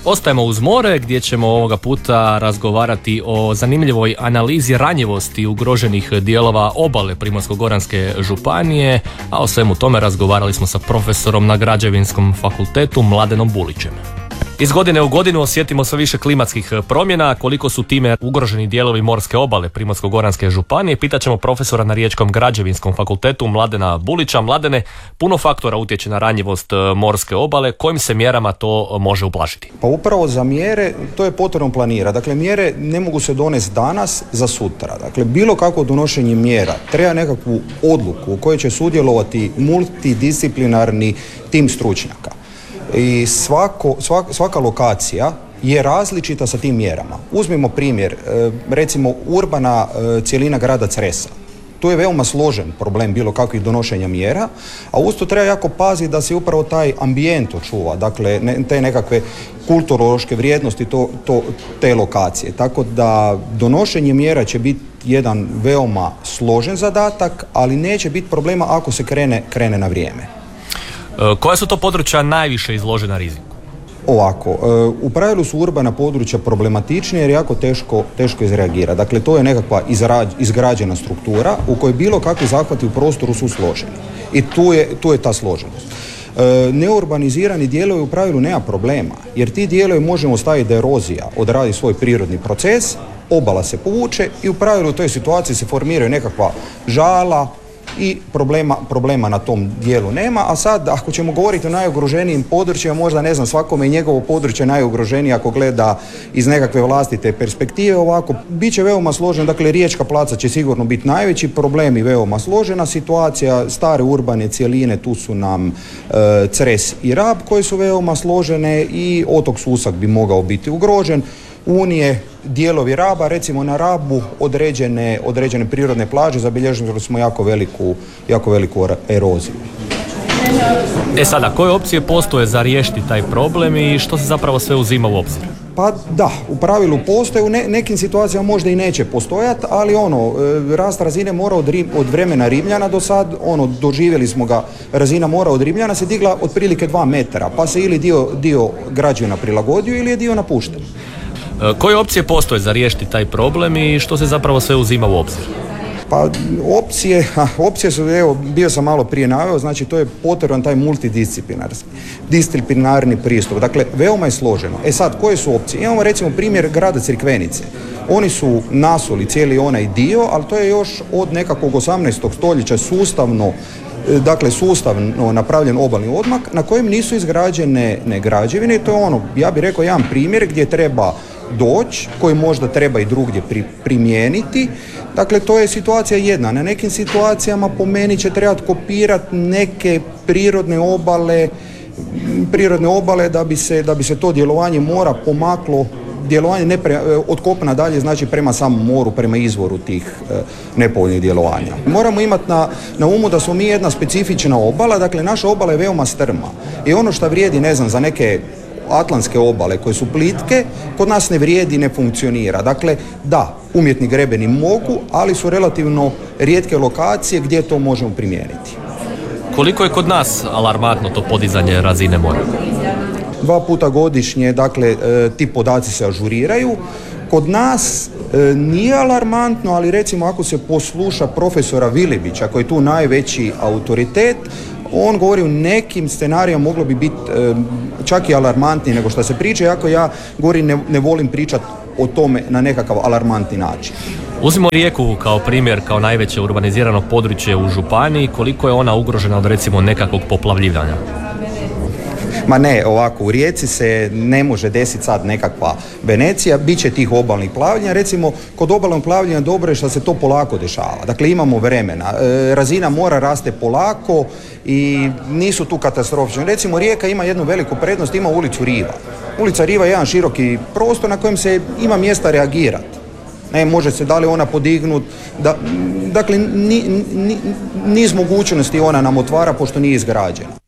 Ostajemo uz more gdje ćemo ovoga puta razgovarati o zanimljivoj analizi ranjivosti ugroženih dijelova obale Primorsko-goranske županije, a o svemu tome razgovarali smo sa profesorom na Građevinskom fakultetu Mladenom Bulićem. Iz godine u godinu osjetimo sve više klimatskih promjena. Koliko su time ugroženi dijelovi morske obale Primorsko-goranske županije, pitat ćemo profesora na Riječkom građevinskom fakultetu Mladena Bulića. Mladene, puno faktora utječe na ranjivost morske obale. Kojim se mjerama to može ublažiti? Pa upravo za mjere to je potrebno planirati. Dakle, mjere ne mogu se donesti danas za sutra. Dakle, bilo kako donošenje mjera treba nekakvu odluku u kojoj će sudjelovati multidisciplinarni tim stručnjaka. I svaka lokacija je različita sa tim mjerama. Uzmimo primjer, recimo urbana cjelina grada Cresa. Tu je veoma složen problem bilo kakvih donošenja mjera, a uz to treba jako paziti da se upravo taj ambijent očuva, dakle te nekakve kulturološke vrijednosti te lokacije. Tako da donošenje mjera će biti jedan veoma složen zadatak, ali neće biti problema ako se krene na vrijeme. Koja su to područja najviše izložena riziku? Ovako, u pravilu su urbana područja problematičnije jer jako teško izreagira. Dakle, to je nekakva izgrađena struktura u kojoj bilo kakvi zahvati u prostoru su složeni. I tu je ta složenost. Neurbanizirani dijelovi u pravilu nema problema, jer ti dijelovi možemo staviti da erozija odradi svoj prirodni proces, obala se povuče i u pravilu u toj situaciji se formiraju nekakva žala i problema na tom dijelu nema. A sad, ako ćemo govoriti o najugroženijim područjima, možda ne znam, svakome je njegovo područje najugroženije ako gleda iz nekakve vlastite perspektive. Ovako, bit će veoma složeno, dakle Riječka placa će sigurno biti najveći problem i veoma složena situacija, stare urbane cjeline, tu su nam Cres i Rab koje su veoma složene i otok Susak bi mogao biti ugrožen. Unije, dijelovi Raba, recimo na Rabu određene prirodne plaže zabilježili smo jako veliku eroziju. Sada, koje opcije postoje za riješiti taj problem i što se zapravo sve uzima u obzir? Pa da, u pravilu postoje, u nekim situacijama možda i neće postojati, ali rast razine mora od vremena Rimljana do sad, doživjeli smo ga, razina mora od Rimljana se digla otprilike 2 metra, pa se ili dio građevina prilagodio ili je dio napušten. Koje opcije postoje za riješiti taj problem i što se zapravo sve uzima u obzir? Pa opcije su, evo, bio sam malo prije naveo, znači to je potreban taj multidisciplinarni pristup. Dakle, veoma je složeno. Sad, koje su opcije? Imamo recimo primjer grada Crikvenice. Oni su nasuli cijeli onaj dio, ali to je još od nekakvog 18. stoljeća sustavno napravljen obalni odmak na kojem nisu izgrađene građevine. To je ja bih rekao, jedan primjer gdje treba doći, koji možda treba i drugdje primijeniti. Dakle, to je situacija jedna. Na nekim situacijama po meni će trebati kopirati neke prirodne obale da bi se to djelovanje mora pomaklo, djelovanje od kopna dalje, znači prema samom moru, prema izvoru tih nepovoljnih djelovanja. Moramo imati na umu da smo mi jedna specifična obala, dakle naša obala je veoma strma. I ono što vrijedi, ne znam, za neke atlantske obale koje su plitke, kod nas ne vrijedi, ne funkcionira. Dakle, da, umjetni grebeni mogu, ali su relativno rijetke lokacije gdje to možemo primijeniti. Koliko je kod nas alarmantno to podizanje razine mora? 2 puta godišnje, dakle, ti podaci se ažuriraju. Kod nas nije alarmantno, ali recimo ako se posluša profesora Vilibića, koji je tu najveći autoritet, on govori u nekim scenarijama moglo bi biti čak i alarmantnije nego što se priča, iako ja govorim ne volim pričati o tome na nekakav alarmantni način. Uzmimo Rijeku kao primjer, kao najveće urbanizirano područje u županiji, koliko je ona ugrožena od recimo nekakvog poplavljivanja? Ma ne, ovako, u Rijeci se ne može desiti sad nekakva Venecija, bit će tih obalnih plavljenja. Recimo, kod obalnog plavljenja dobro je što se to polako dešava. Dakle, imamo vremena. Razina mora raste polako i nisu tu katastrofične. Recimo, Rijeka ima jednu veliku prednost, ima ulicu Riva. Ulica Riva je jedan široki prostor na kojem se ima mjesta reagirati. Ne, može se da li ona podignut, dakle, niz mogućnosti ona nam otvara pošto nije izgrađena.